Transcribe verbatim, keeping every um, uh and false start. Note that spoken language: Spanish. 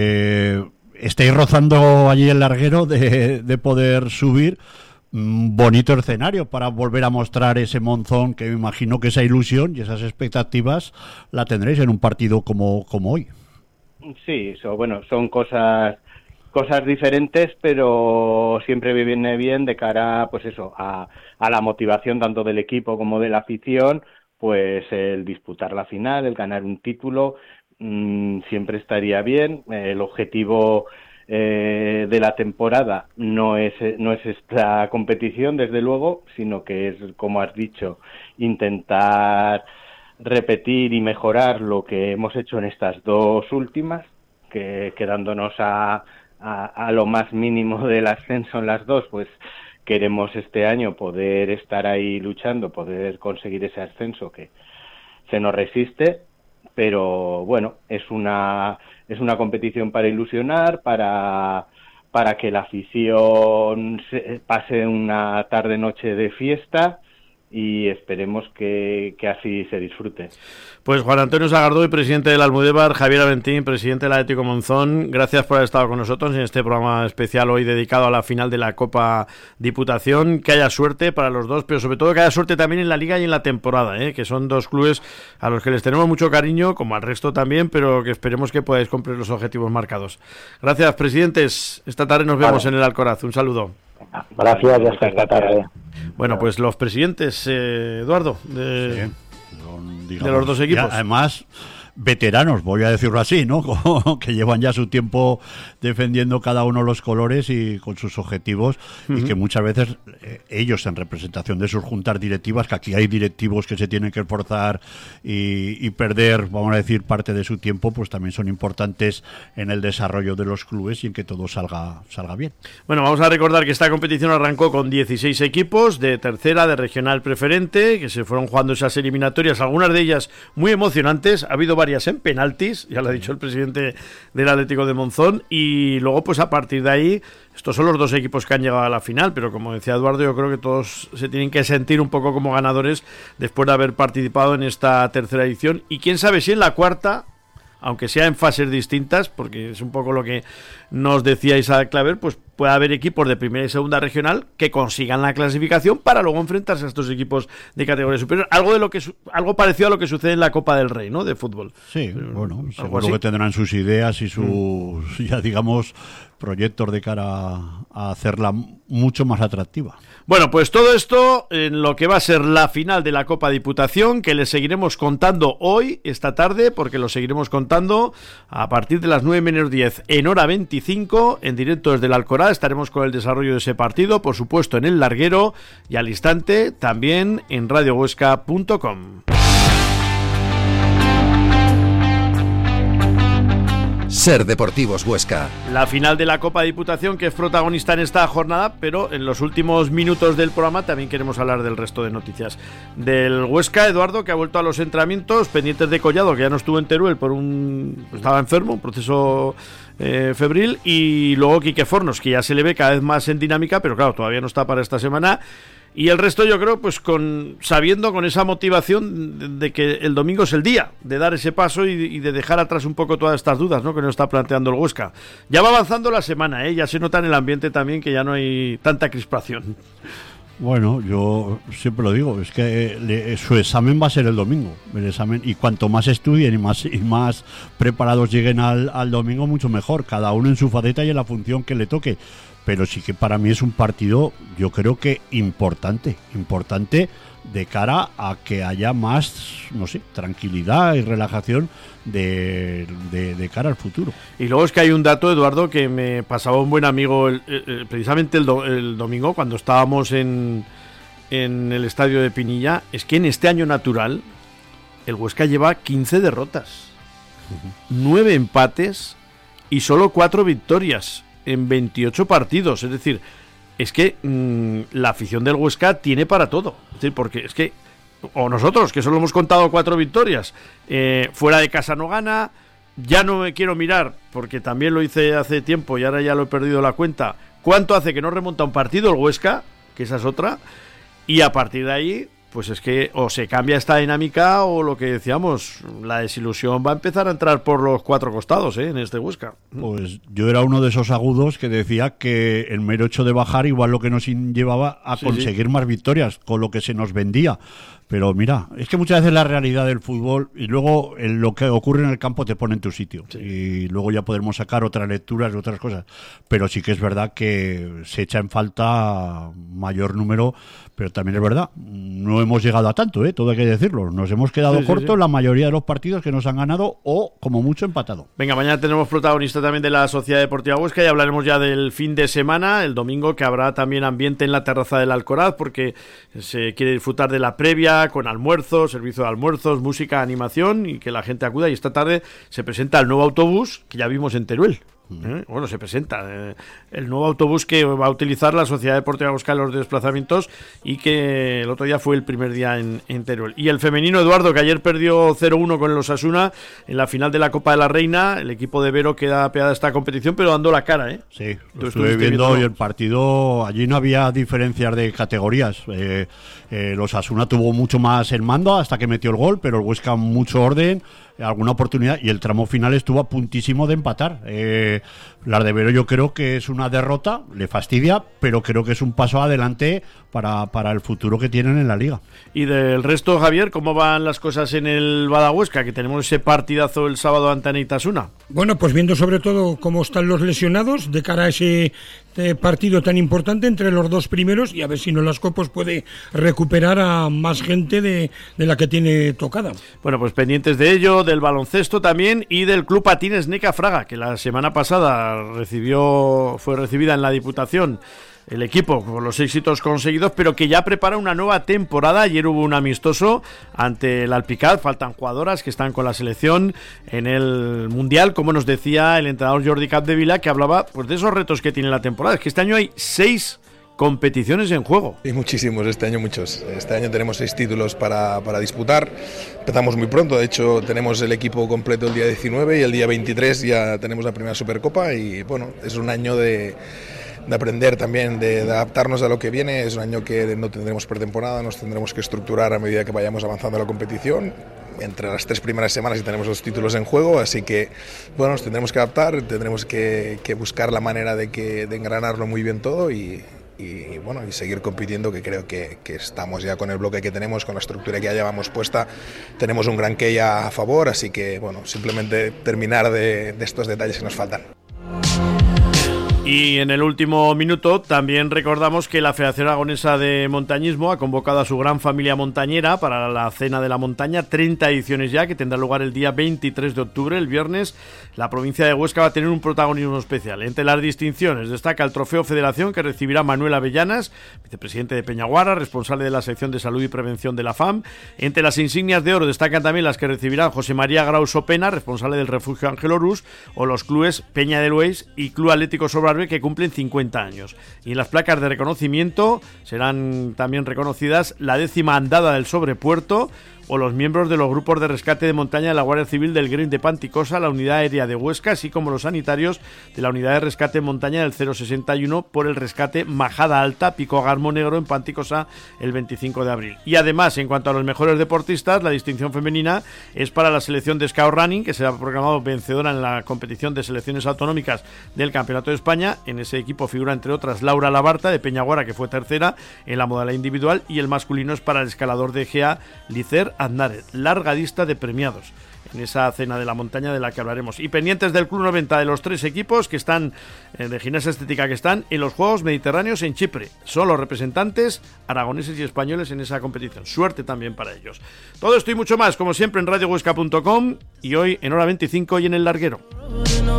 Eh, estáis rozando allí el larguero de, de poder subir. Un bonito escenario para volver a mostrar ese Monzón, que me imagino que esa ilusión y esas expectativas la tendréis en un partido como, como hoy. Sí, so, bueno, son cosas cosas diferentes, pero siempre viene bien de cara, pues eso, a, a la motivación tanto del equipo como de la afición, pues el disputar la final, el ganar un título, mmm, siempre estaría bien. El objetivo Eh, de la temporada no es no es esta competición, desde luego, sino que es, como has dicho, intentar repetir y mejorar lo que hemos hecho en estas dos últimas, que quedándonos a, a, a lo más mínimo del ascenso en las dos, pues queremos este año poder estar ahí luchando, poder conseguir ese ascenso que se nos resiste. Pero bueno, es una es una competición para ilusionar, para para que la afición se, pase una tarde-noche de fiesta, y esperemos que, que así se disfrute. Pues Juan Antonio Sagardoy, presidente del Almudévar, Javier Aventín, presidente del Atlético Monzón, gracias por haber estado con nosotros en este programa especial hoy dedicado a la final de la Copa Diputación. Que haya suerte para los dos, pero sobre todo que haya suerte también en la Liga y en la temporada, ¿eh? Que son dos clubes a los que les tenemos mucho cariño, como al resto también, pero que esperemos que podáis cumplir los objetivos marcados. Gracias, presidentes. Esta tarde nos vemos vale. en el Alcoraz. Un saludo. Gracias y hasta esta tarde. Bueno, pues los presidentes, eh, Eduardo, de, sí, son, digamos, de los dos equipos. Ya, además, veteranos, voy a decirlo así, ¿no? Que llevan ya su tiempo defendiendo cada uno los colores y con sus objetivos, uh-huh. y que muchas veces eh, ellos, en representación de sus juntas directivas, que aquí hay directivos que se tienen que esforzar y, y perder, vamos a decir, parte de su tiempo, pues también son importantes en el desarrollo de los clubes y en que todo salga, salga bien. Bueno, vamos a recordar que esta competición arrancó con dieciséis equipos de tercera, de regional preferente, que se fueron jugando esas eliminatorias, algunas de ellas muy emocionantes. Ha habido varias en penaltis, ya lo ha dicho el presidente del Atlético de Monzón, y luego pues a partir de ahí, estos son los dos equipos que han llegado a la final, pero como decía Eduardo, yo creo que todos se tienen que sentir un poco como ganadores después de haber participado en esta tercera edición, y quién sabe si en la cuarta, aunque sea en fases distintas, porque es un poco lo que nos decía Isaac Claver, pues puede haber equipos de primera y segunda regional que consigan la clasificación para luego enfrentarse a estos equipos de categoría superior. Algo de lo que algo parecido a lo que sucede en la Copa del Rey, ¿no? De fútbol. Sí, bueno, seguro que tendrán sus ideas y sus, mm. ya digamos, proyectos de cara a hacerla mucho más atractiva. Bueno, pues todo esto en lo que va a ser la final de la Copa Diputación, que les seguiremos contando hoy, esta tarde, porque lo seguiremos contando a partir de las nueve menos diez en hora veinticinco, en directo desde el Alcoraz. Estaremos con el desarrollo de ese partido, por supuesto en el larguero, y al instante también en radio huesca punto com. Ser Deportivos Huesca. La final de la Copa Diputación, que es protagonista en esta jornada, pero en los últimos minutos del programa también queremos hablar del resto de noticias. Del Huesca, Eduardo, que ha vuelto a los entrenamientos, pendientes de Collado, que ya no estuvo en Teruel por un... estaba enfermo, un proceso eh, febril, y luego Quique Fornos, que ya se le ve cada vez más en dinámica, pero claro, todavía no está para esta semana. Y el resto, yo creo, pues con sabiendo, con esa motivación de, de que el domingo es el día de dar ese paso y, y de dejar atrás un poco todas estas dudas, ¿no?, que nos está planteando el Huesca. Ya va avanzando la semana, ¿eh? Ya se nota en el ambiente también que ya no hay tanta crispación. Bueno, yo siempre lo digo, es que le, su examen va a ser el domingo, el examen, y cuanto más estudien y más y más preparados lleguen al, al domingo, mucho mejor, cada uno en su faceta y en la función que le toque. Pero sí que para mí es un partido, yo creo que importante, importante de cara a que haya más, no sé, tranquilidad y relajación de, de, de cara al futuro. Y luego es que hay un dato, Eduardo, que me pasaba un buen amigo el, el, precisamente el, do, el domingo, cuando estábamos en, en el estadio de Pinilla, es que en este año natural el Huesca lleva quince derrotas, uh-huh. nueve empates y solo cuatro victorias en veintiocho partidos. Es decir, es que mmm, la afición del Huesca tiene para todo. Es decir, porque es que, o nosotros, que solo hemos contado cuatro victorias, eh, fuera de casa no gana. Ya no me quiero mirar, porque también lo hice hace tiempo y ahora ya lo he perdido la cuenta, cuánto hace que no remonta un partido el Huesca, que esa es otra. Y a partir de ahí, pues es que o se cambia esta dinámica o lo que decíamos, la desilusión va a empezar a entrar por los cuatro costados, ¿eh? En este Huesca. Pues yo era uno de esos agudos que decía que el mero hecho de bajar igual lo que nos llevaba a sí, conseguir sí. más victorias, con lo que se nos vendía. Pero mira, es que muchas veces la realidad del fútbol y luego en lo que ocurre en el campo te pone en tu sitio. Sí. Y luego ya podremos sacar otras lecturas y otras cosas. Pero sí que es verdad que se echa en falta mayor número, pero también es verdad, no hemos llegado a tanto, ¿eh? Todo hay que decirlo. Nos hemos quedado sí, cortos sí, sí. la mayoría de los partidos que nos han ganado o, como mucho, empatado. Venga, mañana tenemos protagonista también de la Sociedad Deportiva Huesca y hablaremos ya del fin de semana, el domingo, que habrá también ambiente en la terraza del Alcoraz porque se quiere disfrutar de la previa con almuerzos, servicio de almuerzos, música, animación y que la gente acuda. Y esta tarde se presenta el nuevo autobús que ya vimos en Teruel. ¿Eh? Bueno, se presenta eh, el nuevo autobús que va a utilizar la Sociedad Deportiva Huesca en los desplazamientos y que el otro día fue el primer día en, en Teruel. Y el femenino, Eduardo, que ayer perdió cero uno con el Osasuna en la final de la Copa de la Reina. El equipo de Vero queda pegada a esta competición, pero dando la cara, ¿eh? Sí, lo estuve viendo hoy el partido. Allí no había diferencias de categorías. Eh, eh, el Osasuna tuvo mucho más el mando hasta que metió el gol, pero el Huesca mucho orden, alguna oportunidad, y el tramo final estuvo a puntísimo de empatar. Eh, la de Vero yo creo que es una derrota, le fastidia, pero creo que es un paso adelante para, para el futuro que tienen en la liga. Y del resto, Javier, ¿cómo van las cosas en el Badahuesca? Que tenemos ese partidazo el sábado ante Anaitasuna. Bueno, pues viendo sobre todo cómo están los lesionados de cara a ese eh, partido tan importante entre los dos primeros y a ver si Nolasco pues puede recuperar a más gente de, de la que tiene tocada. Bueno, pues pendientes de ello, del baloncesto también y del Club Patines Neca Fraga, que la semana pasada recibió fue recibida en la Diputación el equipo con los éxitos conseguidos, pero que ya prepara una nueva temporada. Ayer hubo un amistoso ante el Alpicat, faltan jugadoras que están con la selección en el Mundial, como nos decía el entrenador Jordi Capdevila, que hablaba pues de esos retos que tiene la temporada. Es que este año hay seis competiciones en juego. Y muchísimos, este año muchos. Este año tenemos seis títulos para, para disputar. Empezamos muy pronto, de hecho tenemos el equipo completo el día diecinueve y el día veintitrés ya tenemos la primera Supercopa y bueno, es un año de... de aprender también, de, de adaptarnos a lo que viene. Es un año que no tendremos pretemporada, nos tendremos que estructurar a medida que vayamos avanzando en la competición. Entre las tres primeras semanas y tenemos los títulos en juego, así que bueno, nos tendremos que adaptar, tendremos que, que buscar la manera de, que, de engranarlo muy bien todo y, y bueno, y seguir compitiendo, que creo que, que estamos ya con el bloque que tenemos, con la estructura que ya llevamos puesta, tenemos un gran que ya a favor, así que bueno, simplemente terminar de, de estos detalles que nos faltan. Y en el último minuto también recordamos que la Federación Aragonesa de Montañismo ha convocado a su gran familia montañera para la Cena de la Montaña, treinta ediciones ya, que tendrá lugar el día veintitrés de octubre, el viernes. La provincia de Huesca va a tener un protagonismo especial. Entre las distinciones destaca el Trofeo Federación, que recibirá Manuel Avellanas, vicepresidente de Peñaguara, responsable de la sección de Salud y Prevención de la F A M. Entre las insignias de oro destacan también las que recibirán José María Grauso Pena, responsable del Refugio Ángel Horús, o los clubes Peña de Luis y Club Atlético Sobrarbe, que cumplen cincuenta años. Y en las placas de reconocimiento serán también reconocidas la décima andada del Sobrepuerto o los miembros de los grupos de rescate de montaña de la Guardia Civil del Green de Panticosa, la Unidad Aérea de Huesca, así como los sanitarios de la Unidad de Rescate de Montaña del cero sesenta y uno por el rescate Majada Alta, Pico Garmo Negro en Panticosa el veinticinco de abril. Y además, en cuanto a los mejores deportistas, la distinción femenina es para la selección de Scout Running, que será proclamado vencedora en la competición de selecciones autonómicas del Campeonato de España. En ese equipo figura, entre otras, Laura Labarta de Peñaguara, que fue tercera en la modalidad individual, y el masculino es para el escalador de Egea, Licer Aznaret, largadista de premiados en esa Cena de la Montaña de la que hablaremos. Y pendientes del Club noventa de los tres equipos que están eh, de gimnasia estética que están en los Juegos Mediterráneos en Chipre. Son los representantes aragoneses y españoles en esa competición. Suerte también para ellos. Todo esto y mucho más, como siempre, en radio huesca punto com y hoy en hora veinticinco y en El Larguero.